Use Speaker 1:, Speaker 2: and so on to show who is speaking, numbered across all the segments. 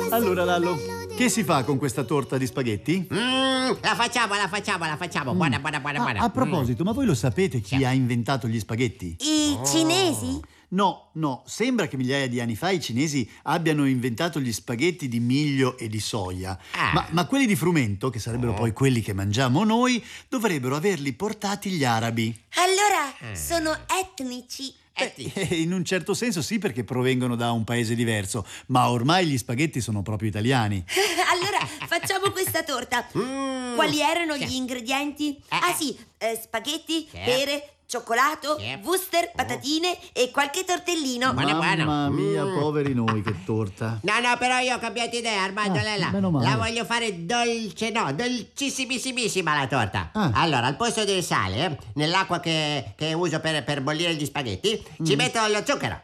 Speaker 1: Allora, Lallo, che si fa con questa torta di spaghetti?
Speaker 2: La facciamo. Buona.
Speaker 1: A proposito, ma voi lo sapete chi ha inventato gli spaghetti?
Speaker 3: I cinesi?
Speaker 1: No, sembra che migliaia di anni fa i cinesi abbiano inventato gli spaghetti di miglio e di soia. Ma quelli di frumento, che sarebbero poi quelli che mangiamo noi, dovrebbero averli portati gli arabi.
Speaker 3: Allora, sono etnici.
Speaker 1: In un certo senso sì, perché provengono da un paese diverso, ma ormai gli spaghetti sono proprio italiani.
Speaker 3: Allora, facciamo questa torta. Quali erano gli ingredienti? Spaghetti, pere, cioccolato, wuster, patatine e qualche tortellino.
Speaker 1: Mamma mia, poveri noi, che torta.
Speaker 2: No, però io ho cambiato idea, Armando, Lella.
Speaker 1: meno male.
Speaker 2: La voglio fare dolcissimissima la torta. Allora, al posto del sale, nell'acqua che uso per bollire gli spaghetti, ci metto lo zucchero.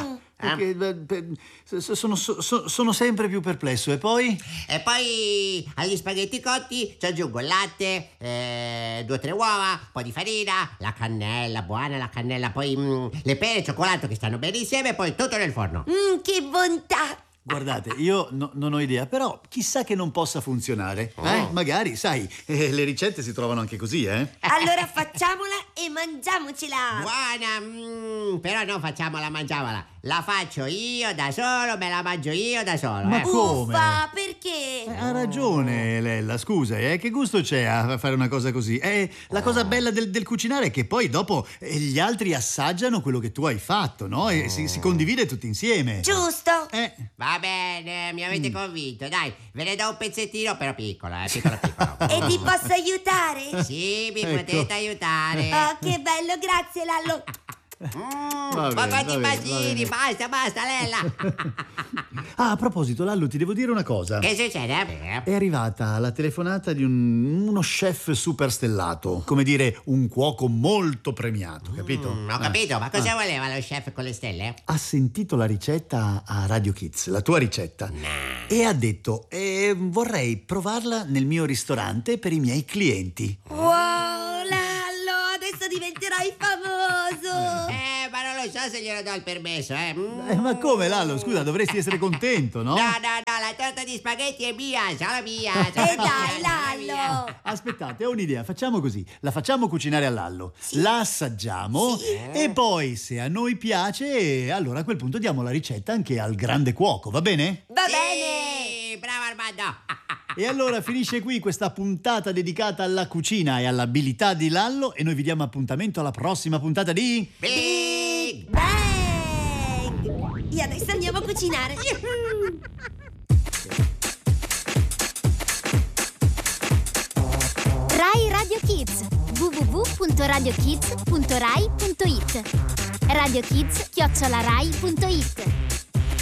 Speaker 1: Sono sempre più perplesso. E poi?
Speaker 2: E poi agli spaghetti cotti ci aggiungo il latte, 2 o 3 uova, un po' di farina, la cannella, buona la cannella, poi le pere e il cioccolato che stanno bene insieme e poi tutto nel forno.
Speaker 3: Che bontà!
Speaker 1: Guardate, io non ho idea, però chissà che non possa funzionare. Magari, sai, le ricette si trovano anche così,
Speaker 3: Allora facciamola e mangiamocela!
Speaker 2: Buona, però non mangiamola. La faccio io da solo, me la mangio io da solo.
Speaker 1: Ma come?
Speaker 3: Uffa, perché?
Speaker 1: Ha ragione, Lella, scusa, che gusto c'è a fare una cosa così? La cosa bella del cucinare è che poi dopo gli altri assaggiano quello che tu hai fatto, no? E si condivide tutti insieme.
Speaker 3: Giusto!
Speaker 2: Va bene, mi avete convinto, dai, ve ne do un pezzettino, però piccolo.
Speaker 3: E ti posso aiutare?
Speaker 2: Sì, mi potete aiutare.
Speaker 3: Oh, che bello, grazie Lallo.
Speaker 2: Ma quanti bacini, basta, Lella.
Speaker 1: A proposito, Lallo, ti devo dire una cosa.
Speaker 2: Che succede?
Speaker 1: È arrivata la telefonata di uno chef superstellato, come dire, un cuoco molto premiato, capito?
Speaker 2: Ho capito, ma cosa voleva lo chef con le stelle?
Speaker 1: Ha sentito la ricetta a Radio Kids, la tua ricetta, e ha detto, vorrei provarla nel mio ristorante per i miei clienti.
Speaker 3: Wow, Lallo, adesso diventerai famoso.
Speaker 2: Ma non lo so se glielo do il permesso,
Speaker 1: Ma come, Lallo? Scusa, dovresti essere contento, no?
Speaker 2: No, la torta di spaghetti è mia, solo mia.
Speaker 3: Dai, Lallo.
Speaker 1: Aspettate, ho un'idea, facciamo così. La facciamo cucinare a Lallo, la assaggiamo e poi, se a noi piace, allora a quel punto diamo la ricetta anche al grande cuoco, va bene?
Speaker 3: Va bene.
Speaker 2: Bravo Armando.
Speaker 1: E allora finisce qui questa puntata dedicata alla cucina e all'abilità di Lallo e noi vi diamo appuntamento alla prossima puntata di
Speaker 2: Big
Speaker 3: Bang! E adesso andiamo a cucinare.
Speaker 4: Rai Radio Kids, www.radiokids.rai.it. Radio Kids @rai.it.